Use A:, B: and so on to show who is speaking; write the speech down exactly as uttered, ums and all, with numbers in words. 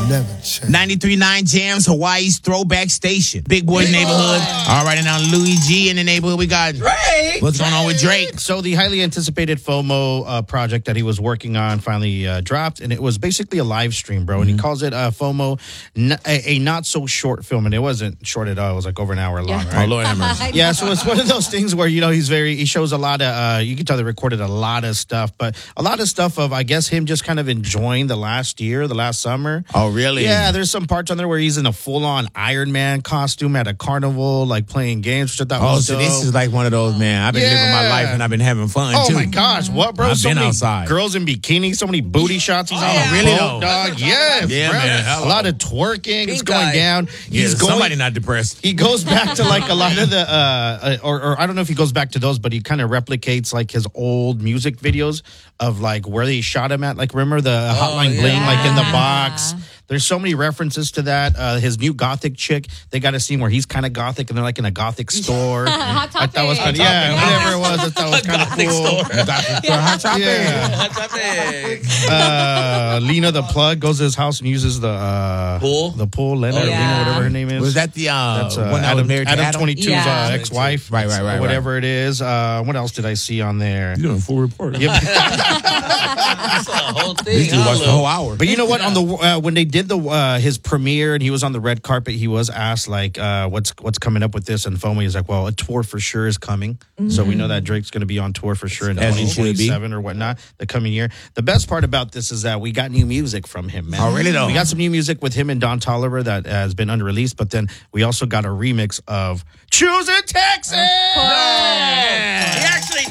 A: never change.
B: ninety-three point nine Jams, Hawaii's throwback station. Big Boy neighborhood. All right, and now Louis G in the neighborhood. We got
C: Drake.
B: What's going on with Drake?
D: So the highly anticipated FOMO uh, project that he was working on finally uh, dropped, and it was basically a live stream, bro. And mm-hmm. he calls it uh, FOMO, n- a, a not so short film, and it wasn't short at all. It was like over an hour long.
B: Yeah.
D: Right?
B: Oh, Lord have mercy.
D: Yeah, so it's one of those things where you know he's very he shows a lot of uh, you can tell they recorded a lot of stuff, but a lot of stuff of I guess him just kind of enjoying the last year, the last summer.
B: Oh, really?
D: Yeah, there's some parts on there where he's in a full on Iron Man costume at a carnival, like playing games, which I thought
B: Oh,
D: was
B: so
D: dope.
B: this is like one of those, man. I've been
D: Yeah.
B: living my life and I've been having fun
D: Oh
B: too.
D: my gosh, what, bro?
B: I've
D: so
B: been
D: many
B: outside.
D: girls in bikinis, so many booty shots. He's
B: Oh,
D: on a
B: really
D: boat,
B: though?
D: dog. Yes,
B: Yeah,
D: bro.
B: man. Hello.
D: A lot of twerking. It's
C: Pink
D: going
C: eye.
D: down.
B: Yeah,
D: He's going.
B: somebody not depressed.
D: He goes back to like a lot of the, uh, uh, or, or I don't know if he goes back to those, but he kind of replicates like his old music videos of like where they shot him at. Like remember the Hotline
C: yeah.
D: Bling, like in the box. There's so many references to that. Uh, his new gothic chick, they got a scene where he's kind of gothic and they're like in a gothic store.
E: Hot
D: I thought it was kind of,
E: Topic.
D: yeah, whatever it was. I thought it was kind of
C: Gothic
D: cool.
C: store.
B: Gothic store, Hot Topic.
D: Yeah.
C: Hot topic.
D: Uh, Lena the plug goes to his house and uses the uh,
C: Pool?
D: the pool. Lena,
C: Oh,
D: or Lena,
E: yeah.
D: whatever her name is.
B: Was that the uh,
D: That's uh,
B: one that
D: Adam,
B: was married to
D: Adam
B: Adam?
D: twenty-two's
E: Yeah.
D: uh, ex-wife,
B: Right, right, right,
D: or whatever it is. Uh, what else did I see on there?
B: You're doing a full report.
D: Yep.
C: That's the whole thing.
B: These two watched the
C: Hello.
B: whole hour.
D: But you know what? On the uh, when they did the uh, his premiere and he was on the red carpet, he was asked like, uh, "What's what's coming up with this?" And FOMO is like, "Well, a tour for sure is coming." Mm-hmm. So we know that Drake's going to be on tour for sure in
B: As he
D: twenty
B: should be.
D: twenty-seven or whatnot the coming year. The best part about this is that we got new music from him, man.
B: Oh, really though?
D: We got some new music with him and Don Toliver that has been unreleased, but then we also got a remix of "Choosing Texas."
C: He actually